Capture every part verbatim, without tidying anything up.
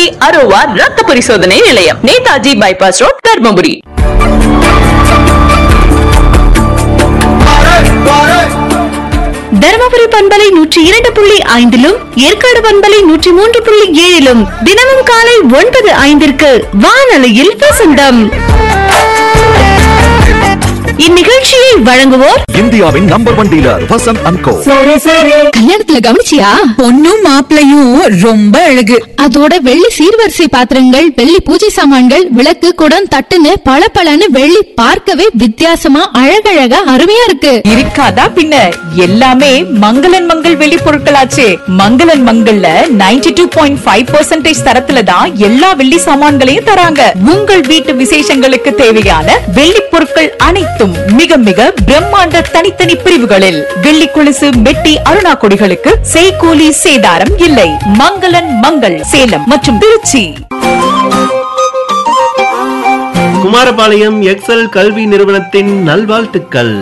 திருச்சி அரோவா ரத்த பரிசோதனை நிலையம், நேதாஜி பைபாஸ் ரோட், தர்மபுரி. தருமபுரி பண்பலை நூற்றி இரண்டு புள்ளி ஐந்திலும் ஏற்காடு பண்பலை நூற்றி மூன்று புள்ளி ஏழிலும் தினமும் காலை ஒன்பது ஐந்திற்கு வானொலியில் வசந்தம். இந்நிகழ்ச்சியை வழங்குவோர் இந்தியாவின் number one dealer Vasanth and கோ. கல்யாணத்துல கவனிச்சியா? பொண்ணும் மாப்பிளையும் ரொம்ப அழகு. அதோட வெள்ளி சீர்வரிசை பாத்திரங்கள், வெள்ளி பூஜை சாமான்கள், விளக்கு, குடம், தட்டுன்னு பளபளன்னு வெள்ளி பார்க்கவே வித்தியாசமா அழகழகா அருமையா இருக்கு. இருக்காதா பின்ன? எல்லாமே மங்களன் மங்கள் வெள்ளி பொருட்களாச்சே. மங்களன் மங்கள்ல ninety two point five percentage தரத்துல தான் எல்லா வெள்ளி சாமான்களையும் தராங்க. உங்கள் வீட்டு விசேஷங்களுக்கு தேவையான வெள்ளி பொருட்கள் அனைத்தும் மிக மிக பிரம்மாண்ட தனித்தனி பிரிவுகளில். வெள்ளி கொலுசு, மெட்டி, அருணா கொடிகளுக்கு செய்கூலி சேதாரம் இல்லை. மங்களன் மங்கள் சேலம் மற்றும் திருச்சி. குமாரபாளையம் எக்ஸல் கல்வி நிறுவனத்தின் நல்வாழ்த்துக்கள்.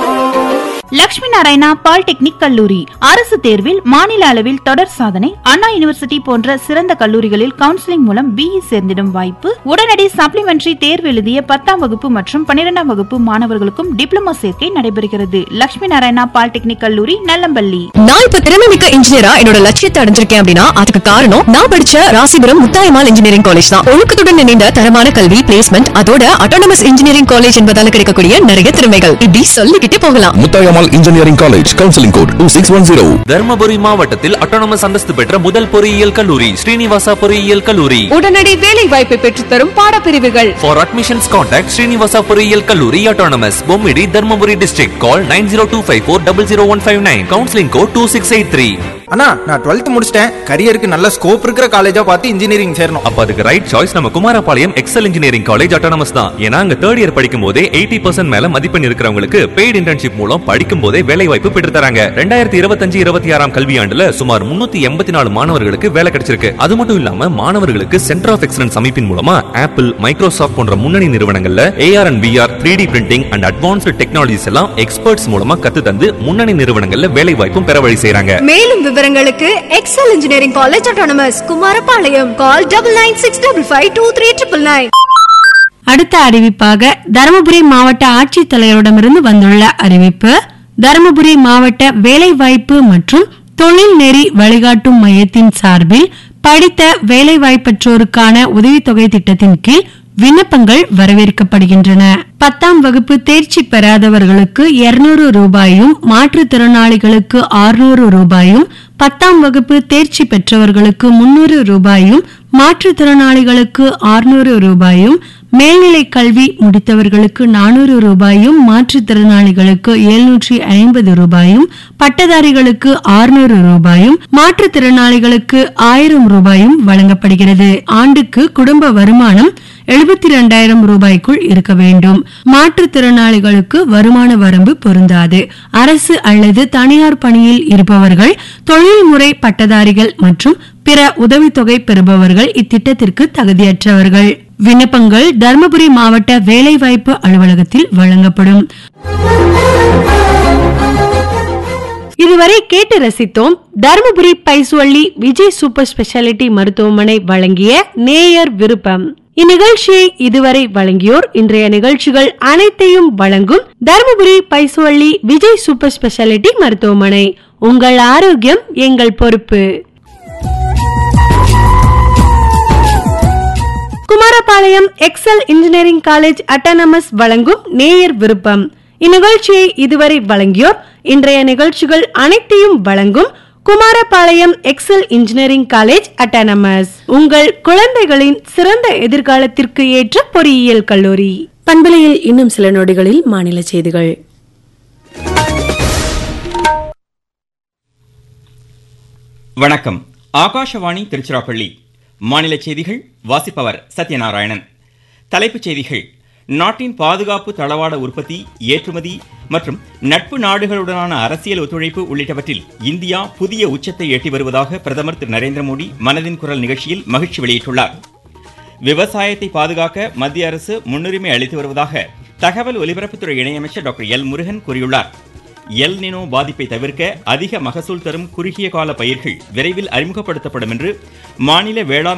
லட்சுமி நாராயணா பாலிடெக்னிக் கல்லூரி அரசு தேர்வில் மாநில அளவில் தொடர் சாதனை, அண்ணா யூனிவர்சிட்டி போன்ற சிறந்த கல்லூரிகளில் கவுன்சிலிங் மூலம் பிஇ சேர்ந்திடும் வாய்ப்பு. உடனடி சப்ளிமெண்டரி தேர்வு எழுதிய பத்தாம் வகுப்பு மற்றும் பன்னிரெண்டாம் வகுப்பு மாணவர்களுக்கும் டிப்ளமோ சேர்க்கை நடைபெறுகிறது. லட்சுமி நாராயணா பாலிடெக்னிக் கல்லூரி, நல்லம்பள்ளி. நான் இப்ப திறமைமிக்க இன்ஜினியரா என்னோட லட்சியத்தை அடைஞ்சிருக்கேன் அப்படின்னா அதுக்கு காரணம் நான் படிச்ச ராசிபுரம் முத்தாயம்மாள் இன்ஜினியரிங் காலேஜ் தான். ஒழுக்கத்துடன் இணைந்த தரமான கல்வி, பிளேஸ்மெண்ட், அதோட அட்டானமஸ் இன்ஜினியரிங் காலேஜ் என்பதால கிடைக்கக்கூடிய நிறைய திறமைகள் இப்படி சொல்லிக்கிட்டே போகலாம். Muthayammal engineering college, counselling code two six one zero. Dharmapuri மாவட்டத்தில் அட்டானமஸ் அந்தஸ்து பெற்ற முதல் பொறியியல் கல்லூரி ஸ்ரீனிவாசா பொறியியல் கல்லூரி. உடனடி வேலை வாய்ப்பை பெற்றுத்தரும் பாடப்பிரிவுகள். For admissions contact ஸ்ரீனிவாசா பொறியியல் கல்லூரி autonomous, Bommidi, Dharmapuri district. Call nine zero two five four double zero one five nine. Counselling code two six eight three. அண்ணா, நான் டுவெல்த் முடிச்சிட்டேன். கரியருக்கு நல்ல ஸ்கோப் இருக்கிற காலேஜா பார்த்து இன்ஜினியரிங் சேரணும். அப்ப அதுக்கு ரைட் சாய்ஸ் நம்ம Kumarapalayam XL engineering college autonomous தான். ஏன்னா அங்க தேர்ட் இயர் படிக்கும் போதே எயிட்டி பர்சன்ட் மேல மதிப்பெண் இருக்கிறவங்களுக்கு பெய்டு இன்டர்ன்ஷிப் மூலம் படிக்கும் போதே வேலை வாய்ப்பு பெற்று தராங்க. ரெண்டாயிரத்தி இருபத்தஞ்சு இருபத்தி ஆறாம் கல்வியாண்டுல சுமார் முன்னூத்தி எண்பத்தி நாலு மாணவர்களுக்கு வேலை கிடைச்சிருக்கு. அது மட்டும் இல்லாம மாணவர்களுக்கு சென்டர் ஆஃப் எக்ஸலன்ஸ் அமைப்பின் மூலமா ஆப்பிள், மைக்ரோசாஃப்ட் போன்ற முன்னணி நிறுவனங்கள்ல AR and VR, three D printing and advanced technologies எல்லாம் எக்ஸ்பர்ட்ஸ் மூலமா கத்து தந்து முன்னணி நிறுவனங்கள்ல வேலை வாய்ப்பும் பெற வழி செய்றாங்க. மேலும் விவரங்களுக்கு XL engineering college autonomous, Kumarapalayam. Call double nine six double five two three triple nine. அடுத்த அறிவிப்பாக தருமபுரி மாவட்ட ஆட்சித்தலைவரிடமிருந்து வந்துள்ள அறிவிப்பு. தருமபுரி மாவட்ட வேலைவாய்ப்பு மற்றும் தொழில் நெறி வழிகாட்டும் மையத்தின் சார்பில் படித்த வேலைவாய்ப்பற்றோருக்கான உதவித்தொகை திட்டத்தின் கீழ் விண்ணப்பங்கள் வரவேற்கப்படுகின்றன. பத்தாம் வகுப்பு தேர்ச்சி பெறாதவர்களுக்கு இருநூறு ரூபாயும், மாற்றுத்திறனாளிகளுக்கு அறுநூறு ரூபாயும், பத்தாம் வகுப்பு தேர்ச்சி பெற்றவர்களுக்கு முன்னூறு ரூபாயும், மாற்றுத்திறனாளிகளுக்கு அறுநூறு ரூபாயும், மேல்நிலை கல்வி முடித்தவர்களுக்கு நானூறு ரூபாயும், மாற்றுத்திறனாளிகளுக்கு எழுநூற்றி ஐம்பது ரூபாயும், பட்டதாரிகளுக்கு அறுநூறு ரூபாயும், மாற்றுத்திறனாளிகளுக்கு ஆயிரம் ரூபாயும் வழங்கப்படுகிறது. ஆண்டுக்கு குடும்ப வருமானம் எழுபத்தி இரண்டாயிரம் ரூபாய்க்குள் இருக்க வேண்டும். மாற்றுத்திறனாளிகளுக்கு வருமான வரம்பு பொருந்தாது. அரசு அல்லது தனியார் பணியில் இருப்பவர்கள், தொழில்முறை பட்டதாரிகள் மற்றும் பிற உதவித்தொகை பெறுபவர்கள் இத்திட்டத்திற்கு தகுதியற்றவர்கள். விண்ணப்பங்கள் தர்மபுரி மாவட்ட வேலைவாய்ப்பு அலுவலகத்தில் வழங்கப்படும். இதுவரை கேட்டு ரசித்தோம் தர்மபுரி பைசுவள்ளி விஜய் சூப்பர் ஸ்பெஷாலிட்டி மருத்துவமனை வழங்கிய நேயர் விருப்பம். இந்நிகழ்ச்சியை இதுவரை வழங்கியோர் இன்றைய நிகழ்ச்சிகள் அனைத்தையும் வழங்கும் தர்மபுரி பைசுவள்ளி விஜய் சூப்பர் ஸ்பெஷாலிட்டி மருத்துவமனை. உங்கள் ஆரோக்கியம் எங்கள் பொறுப்பு. Kumarapalayam XL engineering college autonomous வழங்கும் நேயர் விருப்பம். இந்நிகழ்ச்சியை இதுவரை வழங்கியோர் இன்றைய நிகழ்ச்சிகள் அனைத்தையும் வழங்கும் Kumarapalayam XL engineering college autonomous. உங்கள் குழந்தைகளின் சிறந்த எதிர்காலத்திற்கு ஏற்ற பொறியியல் கல்லூரி. பண்பலையில் இன்னும் சில நொடிகளில் மாநில செய்திகள். வணக்கம். ஆகாஷவாணி திருச்சிராப்பள்ளி. மாநில செய்திகள் வாசிப்பவர் சத்யநாராயணன். தலைப்புச் செய்திகள். நாட்டின் பாதுகாப்பு தளவாட உற்பத்தி, ஏற்றுமதி மற்றும் நட்பு நாடுகளுடனான அரசியல் ஒத்துழைப்பு உள்ளிட்டவற்றில் இந்தியா புதிய உச்சத்தை எட்டி வருவதாக பிரதமர் திரு நரேந்திர மோடி மனதின் குரல் நிகழ்ச்சியில் மகிழ்ச்சி வெளியிட்டுள்ளார். விவசாயத்தை பாதுகாக்க மத்திய அரசு முன்னுரிமை அளித்து வருவதாக தகவல் ஒலிபரப்புத்துறை இணையமைச்சர் டாக்டர் எல் முருகன் கூறியுள்ளார். எல் நினோ பாதிப்பை தவிர்க்க அதிக மகசூல் தரும் குறுகிய கால பயிர்கள் விரைவில் அறிமுகப்படுத்தப்படும் என்று மாநில வேளாண்